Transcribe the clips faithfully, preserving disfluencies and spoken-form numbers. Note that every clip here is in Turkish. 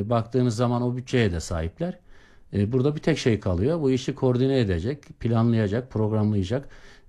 baktığınız zaman o bütçeye de sahipler. E, burada bir tek şey kalıyor. Bu işi koordine edecek, planlayacak, programlayacak,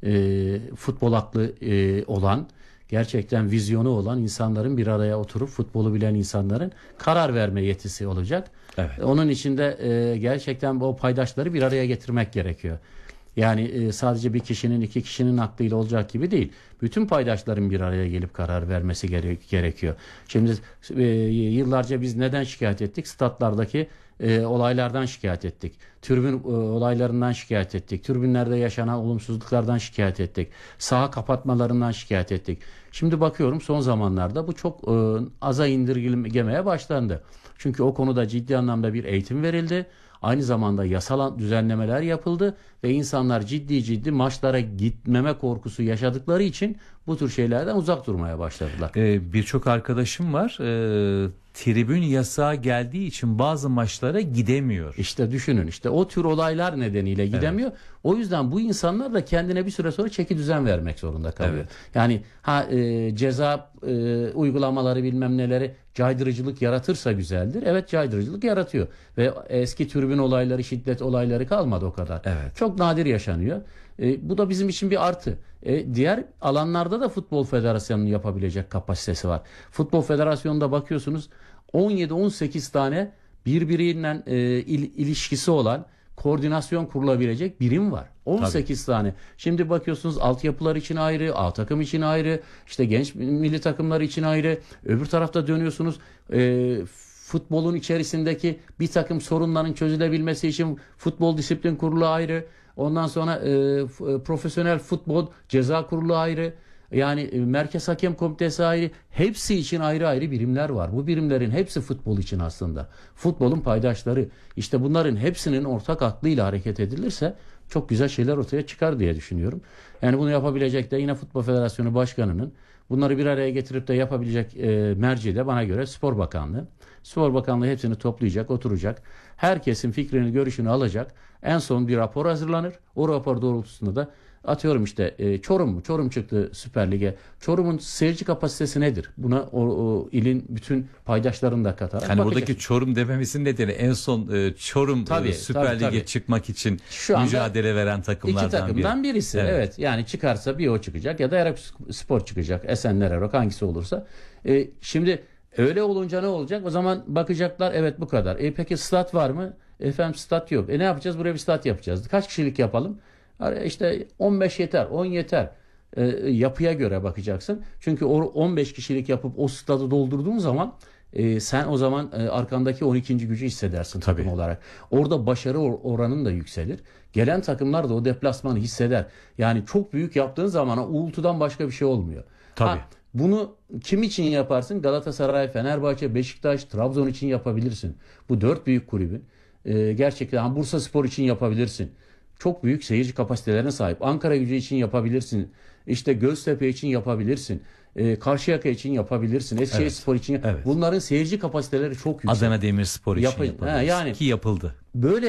e, futbol aklı e, olan, gerçekten vizyonu olan insanların bir araya oturup futbolu bilen insanların karar verme yetisi olacak. Evet. Onun için de e, gerçekten o paydaşları bir araya getirmek gerekiyor. Yani e, sadece bir kişinin, iki kişinin aklıyla olacak gibi değil. Bütün paydaşların bir araya gelip karar vermesi gere- gerekiyor. Şimdi e, yıllarca biz neden şikayet ettik? Statlardaki e, olaylardan şikayet ettik. Tribün e, olaylarından şikayet ettik. Tribünlerde yaşanan olumsuzluklardan şikayet ettik. Saha kapatmalarından şikayet ettik. Şimdi bakıyorum son zamanlarda bu çok e, aza indirgemeye başlandı. Çünkü o konuda ciddi anlamda bir eğitim verildi. Aynı zamanda yasal düzenlemeler yapıldı ve insanlar ciddi ciddi maçlara gitmeme korkusu yaşadıkları için bu tür şeylerden uzak durmaya başladılar. Ee, Birçok arkadaşım var. Ee, tribün yasağı geldiği için bazı maçlara gidemiyor. İşte düşünün, işte o tür olaylar nedeniyle gidemiyor. Evet. O yüzden bu insanlar da kendine bir süre sonra çeki düzen vermek zorunda kalıyor. Evet. Yani ha e, ceza e, uygulamaları bilmem neleri caydırıcılık yaratırsa güzeldir. Evet, caydırıcılık yaratıyor. Ve eski tribün olayları, şiddet olayları kalmadı o kadar. Evet. Çok nadir yaşanıyor. E, bu da bizim için bir artı. E, diğer alanlarda da Futbol Federasyonu'nun yapabilecek kapasitesi var. Futbol Federasyonu'nda bakıyorsunuz on yedi on sekiz tane birbiriyle e, il, ilişkisi olan, koordinasyon kurulabilecek birim var. on sekiz Tabii. tane. Şimdi bakıyorsunuz altyapılar için ayrı, A takım için ayrı, işte genç milli takımlar için ayrı. Öbür tarafta dönüyorsunuz e, futbolun içerisindeki bir takım sorunların çözülebilmesi için futbol disiplin kurulu ayrı. Ondan sonra e, profesyonel futbol ceza kurulu ayrı. Yani e, merkez hakem komitesi ayrı. Hepsi için ayrı ayrı birimler var. Bu birimlerin hepsi futbol için aslında. Futbolun paydaşları. İşte bunların hepsinin ortak aklıyla hareket edilirse çok güzel şeyler ortaya çıkar diye düşünüyorum. Yani bunu yapabilecek de yine Futbol Federasyonu Başkanı'nın, bunları bir araya getirip de yapabilecek e, merci de bana göre Spor Bakanlığı. Spor Bakanlığı hepsini toplayacak, oturacak. Herkesin fikrini, görüşünü alacak. En son bir rapor hazırlanır. O rapor doğrultusunda da atıyorum işte e, Çorum mu? Çorum çıktı Süper Lig'e. Çorum'un seyirci kapasitesi nedir? Buna o, o ilin bütün paydaşlarını da katarak hani bakacak. buradaki Çorum dememizin nedeni en son e, Çorum tabii, e, Süper Lig'e çıkmak için şu mücadele veren takımlardan iki takımdan biri. birisi. Evet. evet. Yani çıkarsa bir o çıkacak ya da Erok Spor çıkacak. Esenler Erok, hangisi olursa. E, şimdi öyle olunca ne olacak? O zaman bakacaklar, evet bu kadar. E peki stat var mı? Efendim stat yok. E ne yapacağız? Buraya bir stat yapacağız. Kaç kişilik yapalım? İşte on beş yeter, on yeter. E, yapıya göre bakacaksın. Çünkü o on beş kişilik yapıp o stadı doldurduğun zaman e, sen o zaman e, arkandaki on ikinci gücü hissedersin Tabii. takım olarak. Orada başarı oranın da yükselir. Gelen takımlar da o deplasmanı hisseder. Yani çok büyük yaptığın zaman o uğultudan başka bir şey olmuyor. Tabii. Ha, bunu kim için yaparsın? Galatasaray, Fenerbahçe, Beşiktaş, Trabzon için yapabilirsin. Bu dört büyük kulübün. E, gerçekten Bursaspor için yapabilirsin. Çok büyük seyirci kapasitelerine sahip. Ankaragücü için yapabilirsin. İşte Göztepe için yapabilirsin. E, Karşıyaka için yapabilirsin. Eskişehirspor evet. için. Evet. Bunların seyirci kapasiteleri çok yüksek. Adana Demirspor için Yap- yapabilirsin. Ha, yani ki yapıldı. Böyle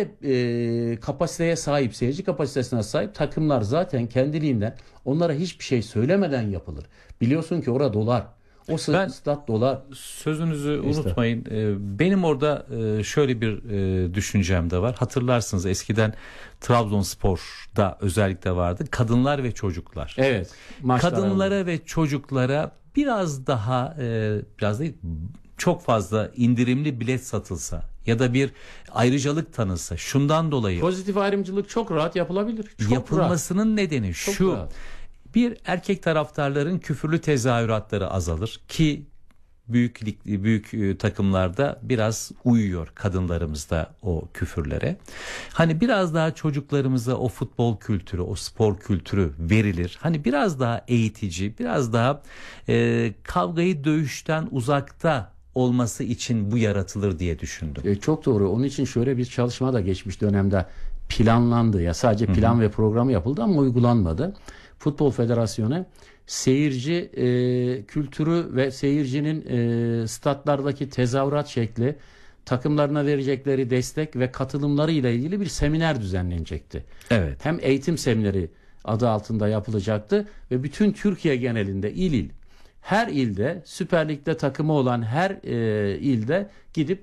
e, kapasiteye sahip, seyirci kapasitesine sahip takımlar zaten kendiliğinden, onlara hiçbir şey söylemeden yapılır. Biliyorsun ki orada dolar. O ben, stat dolar. Sözünüzü işte. unutmayın. Benim orada şöyle bir düşüncem de var. Hatırlarsınız eskiden Trabzonspor'da özellikle vardı. Kadınlar ve çocuklar. Evet. Kadınlara aldım. ve çocuklara biraz daha biraz değil çok fazla indirimli bilet satılsa ya da bir ayrıcalık tanınsa şundan dolayı. Pozitif ayrımcılık çok rahat yapılabilir. Çok yapılmasının rahat. nedeni çok şu. Rahat. Bir, erkek taraftarların küfürlü tezahüratları azalır ki büyük büyük takımlarda biraz uyuyor kadınlarımız da o küfürlere. Hani biraz daha çocuklarımıza o futbol kültürü, o spor kültürü verilir. Hani biraz daha eğitici, biraz daha e, kavgayı dövüşten uzakta olması için bu yaratılır diye düşündüm. E, çok doğru. Onun için şöyle bir çalışma da geçmiş dönemde planlandı. Ya sadece plan Hı-hı. ve programı yapıldı ama uygulanmadı. Futbol Federasyonu seyirci e, kültürü ve seyircinin e, statlardaki tezahürat şekli, takımlarına verecekleri destek ve katılımları ile ilgili bir seminer düzenlenecekti. Evet. Hem eğitim semineri adı altında yapılacaktı ve bütün Türkiye genelinde il il, her ilde Süper Lig'de takımı olan her e, ilde gidip